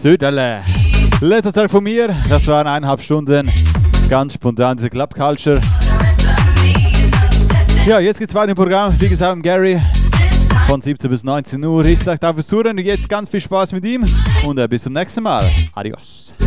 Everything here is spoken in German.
Söderle. Letzter Tag von mir, das waren 1,5 Stunden. Ganz spontan diese Club Culture. Ja, jetzt geht's weiter im Programm. Wie gesagt, mit Gary. Von 17 bis 19 Uhr. Ich sage dafür Zuhören. Jetzt ganz viel Spaß mit ihm. Und bis zum nächsten Mal. Adios.